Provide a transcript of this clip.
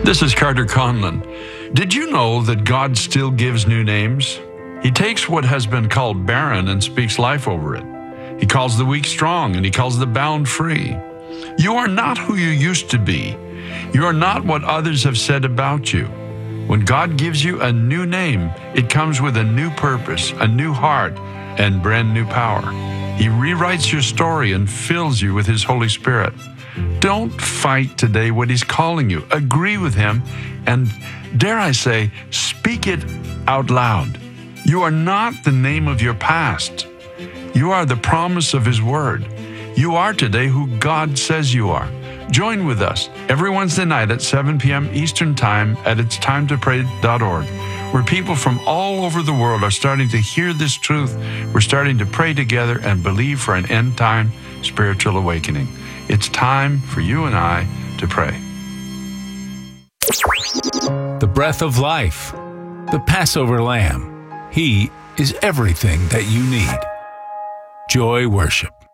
This is Carter Conlon. Did you know that God still gives new names? He takes what has been called barren and speaks life over it. He calls the weak strong and he calls the bound free. You are not who you used to be. You are not what others have said about you. When God gives you a new name, it comes with a new purpose, a new heart, and brand new power. He rewrites your story and fills you with His Holy Spirit. Don't fight today what He's calling you. Agree with Him and, dare I say, speak it out loud. You are not the name of your past. You are the promise of His Word. You are today who God says you are. Join with us every Wednesday night at 7 p.m. Eastern Time at itstimetopray.org, where people from all over the world are starting to hear this truth. We're starting to pray together and believe for an end-time spiritual awakening. It's time for you and I to pray. The breath of life, the Passover Lamb. He is everything that you need. Joy Worship.